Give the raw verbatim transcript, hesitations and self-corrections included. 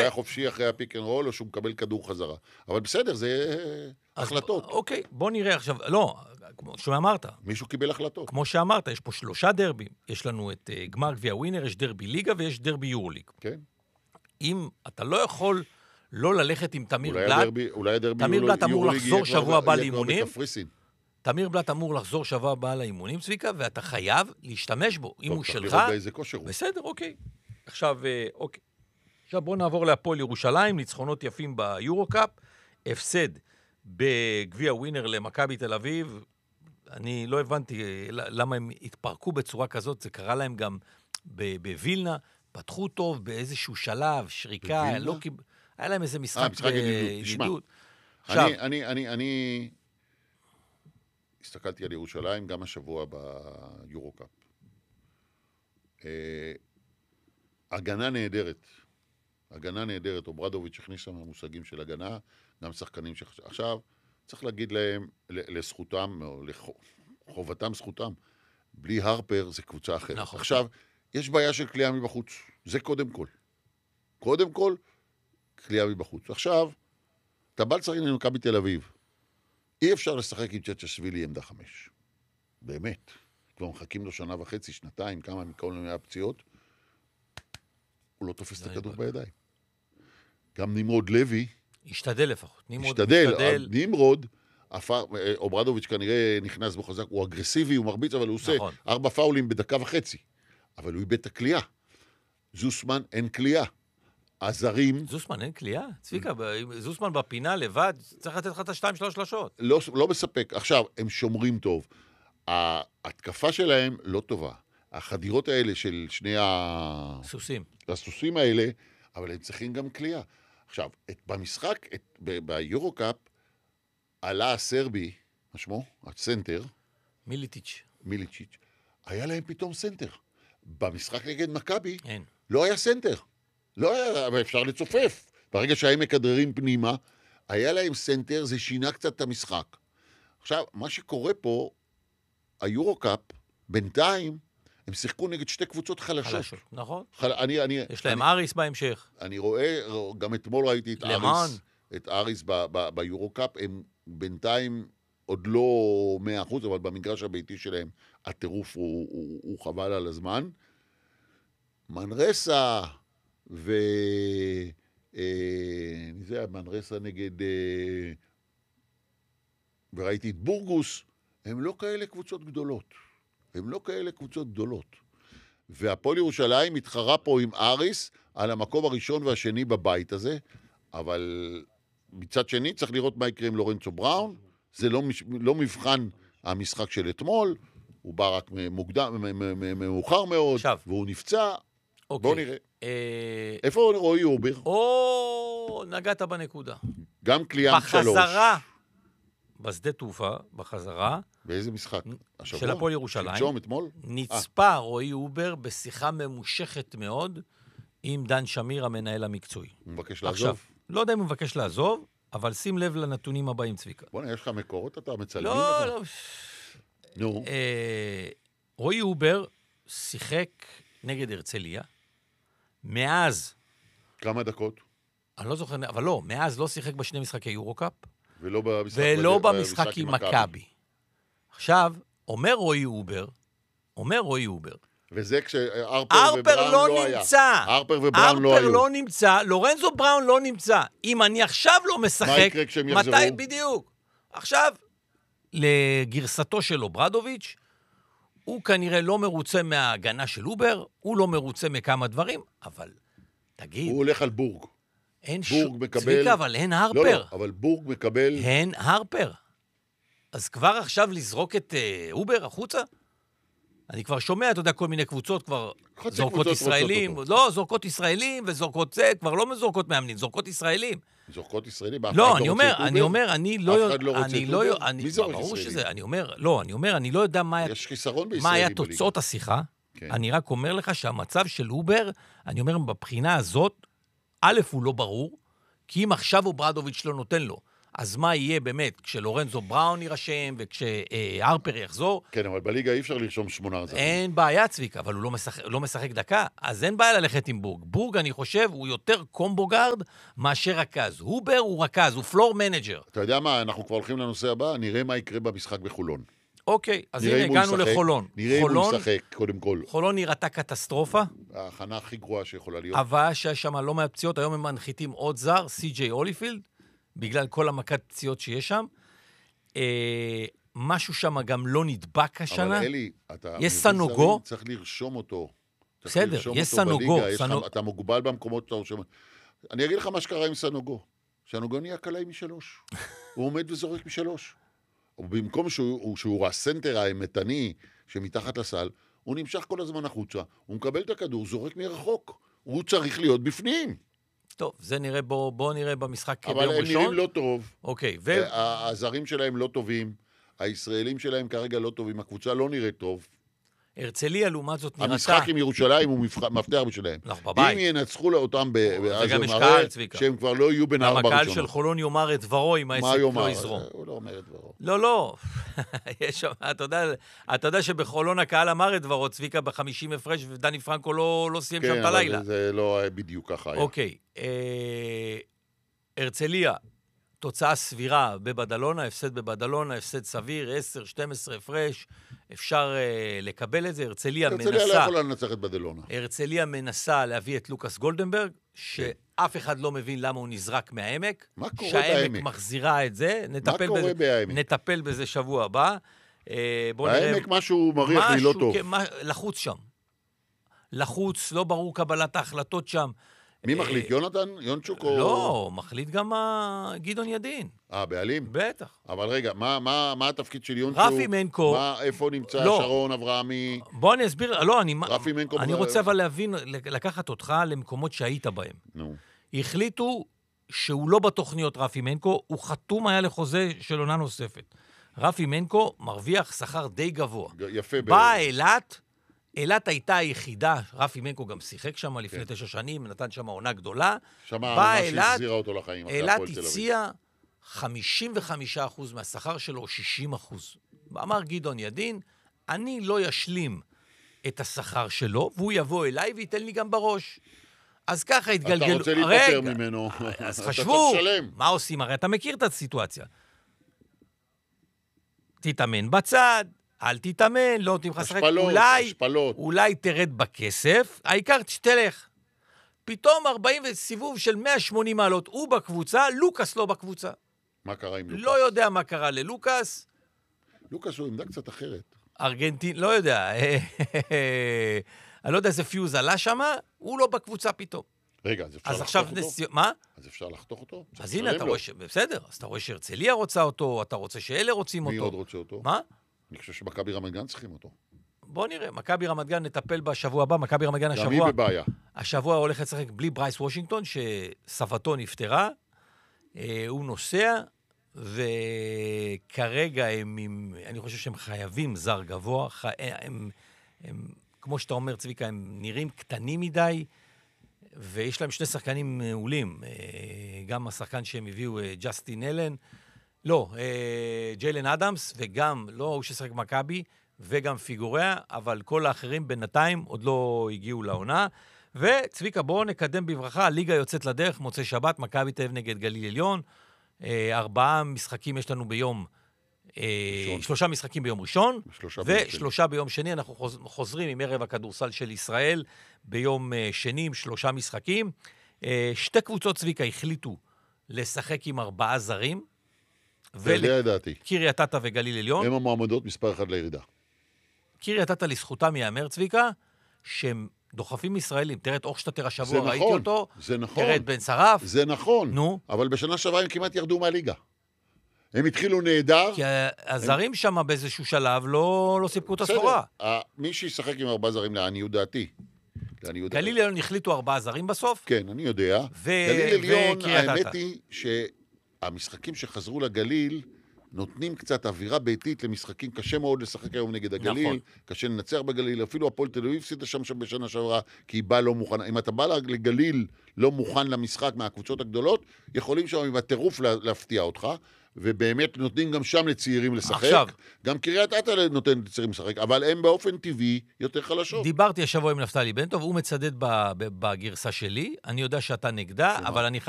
היה חופשי אחרי הפיק אנד רול, או שהוא מקבל כדור חזרה. אבל בסדר, זה החלטות. אוקיי, בוא נראה עכשיו, לא, כמו שאמרת. מישהו קיבל החלטות. כמו שאמרת, יש פה שלושה דרבים. יש לנו את uh, גמר גביע ווינר, יש דרבי ליגה ויש דרבי יורוליג. כן. אם אתה לא יכול לא ללכת עם תמיר אולי בלט, הדרבי, אולי הדרבי תמיר בלט אמור לחזור שבוע הבא לאימונים. תמיר בלט אמור לחזור שבוע הבא לאימונים, צביקה, ואתה חייב להשתמש בו. אם הוא שלך, בסדר, אוקיי. עכשיו, אוקיי. עכשיו בואו נעבור להפועל ירושלים, ניצחונות יפים ביורוקאפ, הפסד בגביע ווינר למכבי תל אביב. אני לא הבנתי למה הם התפרקו בצורה כזאת, זה קרה להם גם בווילנה, פתחו טוב באיזשהו שלב, שריקה, לא קיב... היה להם איזה משחק בידידות. עכשיו, אני, אני, אני, אני הסתכלתי על ירושלים גם השבוע ביורוקאפ. הגנה נהדרת. הגנה נהדרת, אוברדוביץ' הכניס שם המושגים של הגנה, גם שחקנים ש... עכשיו, צריך להגיד להם, לזכותם, או לחובתם זכותם, בלי הרפר זה קבוצה אחרת. נכון. עכשיו, יש בעיה של קליעה מבחוץ. זה קודם כל. קודם כל, קליעה מבחוץ. עכשיו, אתה בא לצחק עם מכבי תל אביב. אי אפשר לשחק עם צ'צ'שווילי עמדה חמש. באמת. כבר מחכים לו שנה וחצי, שנתיים, כמה מכל מיני הפציעות. הוא לא תופס את הכדור בידיים. גם נמרוד לוי... השתדל לפחות. השתדל. נמרוד, אוברדוביץ' כנראה נכנס בו חזק, הוא אגרסיבי, הוא מרביץ, אבל הוא עושה ארבע פאולים בדקה וחצי. אבל הוא איבד את הקליעה. זוסמן אין קליעה. הזרים... זוסמן אין קליעה? צביקה, זוסמן בפינה לבד, צריך לתת לך את השתיים שלוש שלושות. לא, לא מספק. עכשיו, הם שומרים טוב. ההתקפה שלהם לא טובה. החדירות האלה של שני ה... סוסים. הסוסים האלה, אבל הם צריכים גם קליעה. עכשיו, את, במשחק, את, ב, ביורוקאפ, עלה הסרבי, מה שמו? הסנטר. מיליטיץ'. מיליטיץ'. היה להם פתאום סנטר. במשחק נגד מכבי, אין. לא היה סנטר. לא היה, אבל אפשר לצופף. ברגע שהם מקדרים פנימה, היה להם סנטר, זה שינה קצת את המשחק. עכשיו, מה שקורה פה, היורוקאפ, בינתיים, הם שיחקו נגד שתי קבוצות חלשות. חלשות, נכון. חל... אני, אני, יש להם אני, אריס בהמשך. אני רואה, גם אתמול ראיתי את אריס, את אריס ב, ב, ביורוקאפ, הם בינתיים עוד לא מאה אחוז, אבל במגרש הביתי שלהם, הטירוף הוא, הוא, הוא חבל על הזמן. מנרסה ו... אה, זה מנרסה נגד... אה, וראיתי את בורגוס, הם לא כאלה קבוצות גדולות. הם לא כאלה קבוצות גדולות. והפועל ירושלים מתחרה פה עם אריס על המקום הראשון והשני בבית הזה, אבל מצד שני צריך לראות מה יקרה עם לורנצו בראון, זה לא, לא מבחן המשחק של אתמול, הוא בא רק מוקדם, מאוחר מאוד, עכשיו. והוא נפצע, אוקיי. בואו נראה. אה... איפה רועי אובר? או, נגעת בנקודה. גם קליאם שלוש. בחזרה. בשדה תעופה, בחזרה. באיזה משחק? השבוע? של הפועל ירושלים. שלשום, אתמול? נצפה רועי אובר בשיחה ממושכת מאוד עם דן שמיר, המנהל המקצועי. הוא מבקש לעזוב? עכשיו, לא יודע אם הוא מבקש לעזוב, אבל שים לב לנתונים הבאים, צביקה. בוא'נה, יש לך מקורות, אתה מצלמים? לא, לא. נו. אה, רועי אובר שיחק נגד הרצליה. מאז... כמה דקות? אני לא זוכר, אבל לא, מאז לא שיחק בשני משחקי יורוקאפ. ולא במשחק, ולא במשחק עם מכבי. עכשיו, אומר רועי אובר, אומר רועי אובר, וזה כשארפר ובראון לא, לא נמצא. היה. ארפר ובראון לא היו. ארפר לא נמצא, לורנזו בראון לא נמצא. אם אני עכשיו לא משחק... מה יקרה כשהם יחזרו? מתי בדיוק? עכשיו, לגרסתו של אוברדוביץ', הוא כנראה לא מרוצה מההגנה של אובר, הוא לא מרוצה מכמה דברים, אבל תגיד... הוא הולך על בורג. אין בורג מקבל... צביקה, אבל אין הרפר. לא, לא, אבל בורג מקבל... אין הרפר. אז כבר עכשיו לזרוק את uh, אובר החוצה? אני כבר שומע, אתה יודע, כל מיני קבוצות כבר זורקות ישראלים. לא, זורקות ישראלים וזורקות זה, כבר לא מזורקות מאמנים, זורקות ישראלים. זורקות ישראלים? לא, אני אומר, אני אומר, אני לא... אף אחד לא רוצה את אובר? מי זורק ברור ישראלים? שזה, אני אומר, לא, אני אומר, אני לא יודע מה... יש חיסרון בישראלים. מה היה תוצאות השיחה. אני רק אומר לך שהמצב של אובר, אני אומר, בבחינה הזאת, א' הוא לא ברור, כי אם עכשיו אוברדוביץ' לא נותן לו, אז מה יהיה באמת כשלורנזו בראון יירשם וכשהרפר יחזור? כן, אבל בליגה אי אפשר לרשום שמונה זרים. אין בעיה, צביקה, אבל הוא לא משחק, לא משחק דקה, אז אין בעיה ללכת עם בורג. בורג, אני חושב, הוא יותר קומבוגארד מאשר רכז. הובר הוא רכז, הוא פלור מנג'ר. אתה יודע מה, אנחנו כבר הולכים לנושא הבא, נראה מה יקרה במשחק בחולון. אוקיי, אז הנה הגענו לחולון. נראה אם הוא ישחק, קודם כל. חולון נראתה קטסטרופה. ההכנה הכי גרועה שיכולה להיות. הבאה שיש שם לא מעט פציעות, היום הם מנחיתים עוד זר, סי.ג'יי הוליפילד, בגלל כל המכת פציעות שיש שם. אה, משהו שם גם לא נדבק השנה. אבל אלי, אתה... יש סנוגו. צריך לרשום אותו. בסדר, יש סנוגו. סנוג... אתה מוגבל במקומות שאתה רושם. אני אגיד לך מה שקרה עם סנוגו. סנוגו נהיה קלעי משלוש. הוא עומד וזורק משלוש. ובמקום שהוא, שהוא הסנטר האמתני שמתחת לסל, הוא נמשך כל הזמן החוצה, הוא מקבל את הכדור, זורק מרחוק. הוא צריך להיות בפנים. טוב, זה נראה, בוא, בוא נראה במשחק ביום ראשון. אבל הם נראים לא טוב. אוקיי, ו... הזרים שלהם לא טובים, הישראלים שלהם כרגע לא טובים, הקבוצה לא נראית טוב. הרצליה, לעומת זאת, נראתה... המשחק עם ירושלים הוא מפתח בשלהם. אנחנו בבית. אם ינצחו אותם, וגם יש קהל, צביקה. שהם כבר לא יהיו בין ארבע ראשונות. הקהל של חולון יאמר את דברו, אם העסק לא יזרום. הוא לא אומר את דברו. לא, לא. אתה יודע שבחולון הקהל אמר את דברו, צביקה ב-חמישים הפרש, ודני פרנקו לא סיים שם את הלילה. כן, אבל זה לא בדיוק ככה היה. אוקיי. הרצליה, תוצאה סבירה בבדלונה, הפסד בבדלונה, הפסד סביר, עשר שתים עשרה הפרש, אפשר uh, לקבל את זה. הרצליה מנסה... הרצליה לא יכולה לנצח את בדלונה. הרצליה מנסה להביא את לוקאס גולדנברג, שאף אחד לא מבין למה הוא נזרק מהעמק. מה קורה בעמק? שהעמק מחזירה את זה. מה קורה בזה, בעמק? נטפל בזה שבוע הבא. Uh, העמק משהו מריח לי לא טוב. מה, לחוץ שם. לחוץ, לא ברור קבלת ההחלטות שם. מי מחליט? יונתן? יונצ'וק או... לא, מחליט גם גדעון ידין. אה, בעלים? בטח. אבל רגע, מה, מה, מה התפקיד של יונצ'וק? רפי מנקו. מה, איפה נמצא לא. שרון אברהמי? בוא אני אסביר, לא, אני... רפי מנקו... אני רוצה אבל להבין, לקחת אותך למקומות שהיית בהם. נו. החליטו שהוא לא בתוכניות רפי מנקו, הוא חתום היה לחוזה של עונה נוספת. רפי מנקו מרוויח שכר די גבוה. יפה. באה אילת... אילת הייתה היחידה, רפי מנקו גם שיחק שם לפני תשע שנים, נתן שם עונה גדולה. באה אילת, אילת הציע חמישים וחמישה אחוז מהשכר שלו, שישים אחוז. אמר גדעון ידין, אני לא ישלים את השכר שלו, והוא יבוא אליי וייתן לי גם בראש. אז ככה התגלגלו... אתה רוצה להיפטר ממנו. אז חשבו, מה עושים? הרי אתה מכיר את הסיטואציה. תתאמן בצד, אל תתאמן, לא תמך לשחק, אולי, אולי תרד בכסף, העיקר שתלך. פתאום ארבעים סיבוב של מאה ושמונים מעלות, הוא בקבוצה, לוקאס לא בקבוצה. מה קרה עם לוקאס? לא יודע מה קרה ללוקאס. לוקאס הוא עמדה קצת אחרת. ארגנטין, לא יודע. אני לא יודע איזה פיוז עלה שם, הוא לא בקבוצה פתאום. רגע, אז אפשר אז לחתוך אותו? נס... מה? אז אפשר לחתוך אותו? אז הנה, אתה רואה ש... בסדר, אז אתה רואה שהרצליה רוצה אותו, אתה רוצה שאלה רוצים מי אותו. מי עוד רוצה אותו? מה? אני חושב שמכבי רמת גן צריכים אותו. בוא נראה, מכבי רמת גן נטפל בשבוע הבא, מכבי רמת גן השבוע... גם היא בבעיה. השבוע הולך לשחק בלי ברייס וושינגטון, שסבתו נפטרה, הוא נוסע, וכרגע הם, הם, אני חושב שהם חייבים זר גבוה, הם, הם, הם, כמו שאתה אומר, צביקה, הם נראים קטנים מדי, ויש להם שני שחקנים מעולים, גם השחקן שהם הביאו, ג'סטין אלן, לא, ג'יילן אדמס, וגם, לא הוא ששחק מכבי, וגם פיגוריה, אבל כל האחרים בינתיים עוד לא הגיעו לעונה. וצביקה, בואו נקדם בברכה, הליגה יוצאת לדרך, מוצא שבת, מכבי תל אביב נגד גליל עליון, ארבעה משחקים יש לנו ביום, ראשון. שלושה משחקים ביום ראשון, ושלושה ביום שני, אנחנו חוזרים עם ערב הכדורסל של ישראל, ביום שני עם שלושה משחקים. שתי קבוצות צביקה החליטו לשחק עם ארבעה זרים, קריית אתא וגליל עליון. הם המועמדות מספר אחד לירידה. קריית אתא לזכותם יאמר צביקה, שהם דוחפים ישראלים. תראה את אוכשטטר השבוע, ראיתי אותו. זה נכון. תראה את בן שרף. זה נכון. נו. אבל בשנה שעברה הם כמעט ירדו מהליגה. הם התחילו נהדר. כי הזרים שם באיזשהו שלב לא סיפקו את הסחורה. מי שישחק עם ארבעה זרים לעניות דעתי. גליל עליון החליטו ארבעה זרים בסוף. כן, אני יודע. גליל עליון, האמת היא שהמשחקים שחזרו לגליל, נותנים קצת אווירה ביתית למשחקים, קשה מאוד לשחק היום נגד הגליל, נכון. קשה לנצח בגליל, אפילו הפועל תל אביב הפסידה שם שם בשנה שעברה, כי היא באה לא מוכנה. אם אתה בא לגליל לא מוכן למשחק מהקבוצות הגדולות, יכולים שם עם הטירוף להפתיע אותך, ובאמת נותנים גם שם לצעירים לשחק. עכשיו, גם קריית אתא נותן לצעירים לשחק, אבל הם באופן טבעי יותר חלשות. דיברתי השבוע עם נפתלי בן טוב, הוא מצדד בגרסה שלי, אני יודע שאתה נגדה, אבל אני